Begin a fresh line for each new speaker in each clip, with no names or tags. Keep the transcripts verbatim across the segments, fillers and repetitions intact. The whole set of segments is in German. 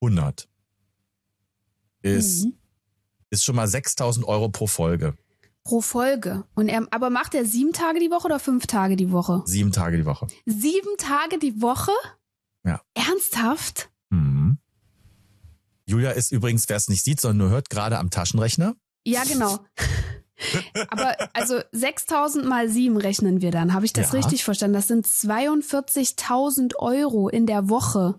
hundert ist,
Mhm.
ist schon mal sechstausend Euro pro Folge.
Pro Folge. Und er, aber macht er sieben Tage die Woche oder fünf Tage die Woche?
Sieben Tage die Woche.
Sieben Tage die Woche?
Ja.
Ernsthaft?
Mhm. Julia ist übrigens, wer es nicht sieht, sondern nur hört, gerade am Taschenrechner.
Ja, genau. Aber also sechstausend mal sieben rechnen wir dann. Habe ich das
Ja.
richtig verstanden? Das sind zweiundvierzigtausend Euro in der Woche.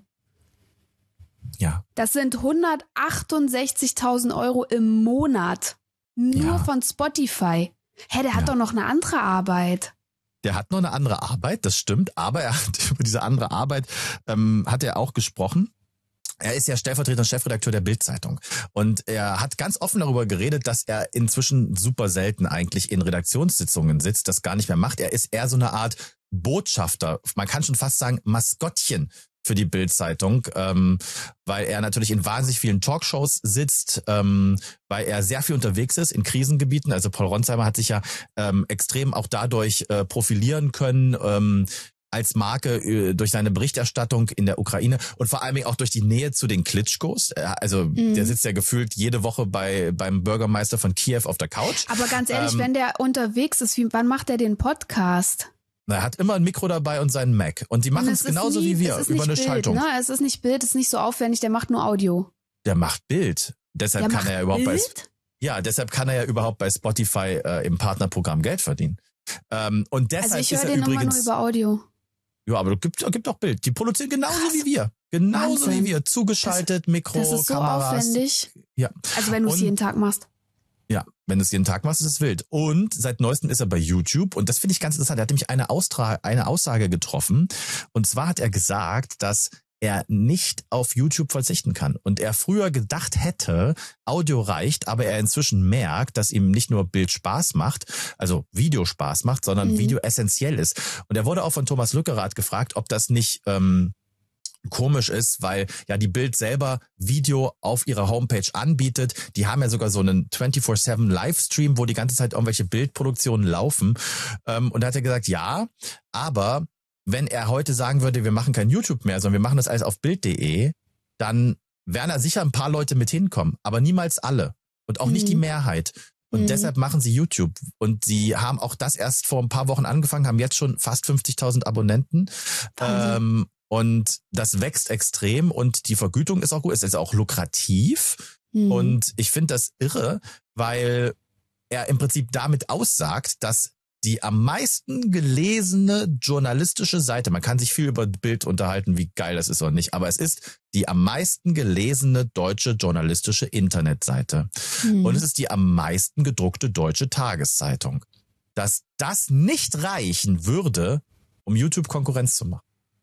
Ja.
Das sind hundertachtundsechzigtausend Euro im Monat. Nur
Ja.
von Spotify. Hä, der hat
Ja.
doch noch eine andere Arbeit.
Der hat noch eine andere Arbeit, das stimmt, aber er hat über diese andere Arbeit ähm, hat er auch gesprochen. Er ist ja stellvertretender Chefredakteur der Bild-Zeitung und er hat ganz offen darüber geredet, dass er inzwischen super selten eigentlich in Redaktionssitzungen sitzt, das gar nicht mehr macht. Er ist eher so eine Art Botschafter, man kann schon fast sagen Maskottchen für die Bild-Zeitung, ähm, weil er natürlich in wahnsinnig vielen Talkshows sitzt, ähm, weil er sehr viel unterwegs ist in Krisengebieten. Also Paul Ronsheimer hat sich ja ähm, extrem auch dadurch äh, profilieren können, ähm, als Marke äh, durch seine Berichterstattung in der Ukraine und vor allem auch durch die Nähe zu den Klitschkos. Äh, also
Mhm.
der sitzt ja gefühlt jede Woche bei beim Bürgermeister von Kiew auf der Couch.
Aber ganz ehrlich,
Ähm,
wenn der unterwegs ist, wie, wann macht er den Podcast?
Er hat immer ein Mikro dabei und seinen Mac. Und die machen
Und
es
ist
genauso
nie,
wie wir,
es ist
über
nicht
eine
Bild,
Schaltung.
Ne? Es ist nicht Bild, es ist nicht so aufwendig, der macht nur Audio.
Der macht Bild. Deshalb
Der
kann
macht
er ja überhaupt bei
Bild?
Ja, deshalb kann er ja überhaupt bei Spotify äh, im Partnerprogramm Geld verdienen. Ähm, und deshalb
Also ich
ist
höre
er
den immer nur
übrigens.
über Audio.
Ja, aber gibt, gibt auch Bild. Die produzieren genauso wie wir. Genauso
Wahnsinn.
wie wir. Zugeschaltet, Mikro,
Das ist so
Kameras.
aufwendig.
Ja.
Also wenn du es
Und-
jeden Tag machst.
Ja, wenn du es jeden Tag machst, ist es wild. Und seit neuestem ist er bei YouTube. Und das finde ich ganz interessant. Er hat nämlich eine, Austra- eine Aussage getroffen. Und zwar hat er gesagt, dass er nicht auf YouTube verzichten kann. Und er früher gedacht hätte, Audio reicht, aber er inzwischen merkt, dass ihm nicht nur Bild Spaß macht, also Video Spaß macht, sondern
Mhm.
Video essentiell ist. Und er wurde auch von Thomas Lückerath gefragt, ob das nicht ähm, komisch ist, weil ja die Bild selber Video auf ihrer Homepage anbietet. Die haben ja sogar so einen vierundzwanzig sieben Livestream, wo die ganze Zeit irgendwelche Bildproduktionen laufen. Ähm, und da hat er gesagt, ja, aber wenn er heute sagen würde, wir machen kein YouTube mehr, sondern wir machen das alles auf Bild punkt de, dann werden da sicher ein paar Leute mit hinkommen, aber niemals alle und auch nicht
Mhm.
die Mehrheit. Und
Mhm.
deshalb machen sie YouTube. Und sie haben auch das erst vor ein paar Wochen angefangen, haben jetzt schon fast fünfzigtausend Abonnenten.
Wahnsinn.
Ähm, und das wächst extrem und die Vergütung ist auch gut, es ist auch lukrativ.
Mhm.
Und ich finde das irre, weil er im Prinzip damit aussagt, dass die am meisten gelesene journalistische Seite, man kann sich viel über Bild unterhalten, wie geil das ist oder nicht, aber es ist die am meisten gelesene deutsche journalistische Internetseite.
Mhm.
Und es ist die am meisten gedruckte deutsche Tageszeitung. Dass das nicht reichen würde, um YouTube Konkurrenz zu machen.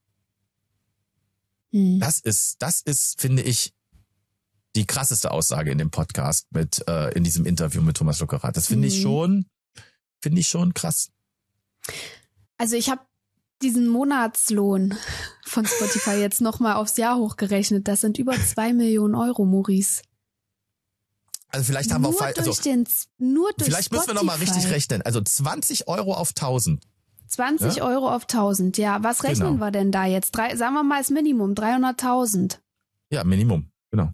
Mhm.
Das ist, das ist, finde ich, die krasseste Aussage in dem Podcast mit, äh, in diesem Interview mit Thomas Lückerath. Das finde ich
Mhm.
schon, finde ich schon krass.
Also ich habe diesen Monatslohn von Spotify jetzt nochmal aufs Jahr hochgerechnet. Das sind über zwei Millionen Euro, Maurice.
Also vielleicht haben wir auch
Nur
falsch,
durch
also
den, nur durch
vielleicht müssen wir
Spotify.
nochmal richtig rechnen. Also zwanzig Euro auf tausend.
zwanzig
Ja?
Euro auf tausend, ja. Was rechnen
Genau.
wir denn da jetzt? Drei, sagen wir mal als Minimum, dreihunderttausend.
Ja, Minimum, genau.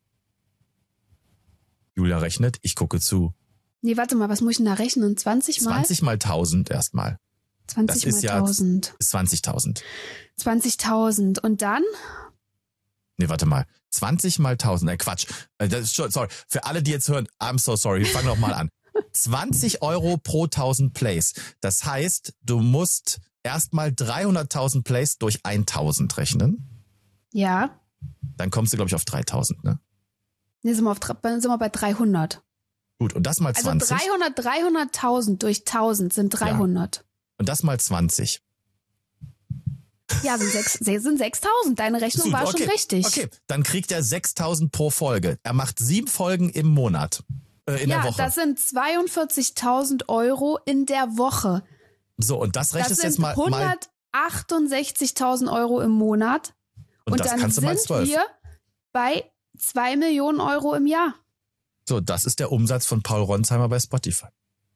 Julia rechnet, ich gucke zu.
Nee, warte mal, was muss ich denn da rechnen? zwanzig mal?
zwanzig mal tausend erstmal.
zwanzig
das
mal
ist ja-
tausend.
Ist zwanzigtausend.
zwanzigtausend. Und dann?
Nee, warte mal. zwanzig mal tausend. Äh, Quatsch. Äh, Das ist schon, sorry. Für alle, die jetzt hören, I'm so sorry. Wir fangen noch mal an. zwanzig Euro pro tausend Plays. Das heißt, du musst erstmal dreihunderttausend Plays durch tausend rechnen.
Ja.
Dann kommst du, glaube ich, auf dreitausend, ne?
Nee, sind wir, auf, sind wir bei dreihundert.
Gut, und das mal
Also
zwanzig.
dreihundert, dreihunderttausend durch tausend sind dreihundert.
Und das mal zwanzig.
Ja, sind, sechs, sind sechstausend. Deine Rechnung
Gut,
war
okay.
schon richtig.
Okay, dann kriegt er sechstausend pro Folge. Er macht sieben Folgen im Monat. Äh, in
ja,
der Woche.
das sind zweiundvierzigtausend Euro in der Woche.
So, und das
Das
rechnest
sind
jetzt mal, mal
hundertachtundsechzigtausend Euro im Monat.
und,
Und,
das
dann
kannst du mal
sind
zwölf.
wir bei zwei Millionen Euro im Jahr.
So, das ist der Umsatz von Paul Ronsheimer bei Spotify.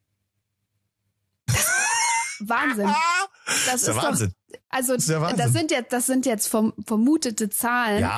Wahnsinn. Das
Das ist der
ist
Wahnsinn.
Doch, also
Das ist der Wahnsinn.
das sind jetzt, das sind jetzt verm- vermutete Zahlen.
Ja,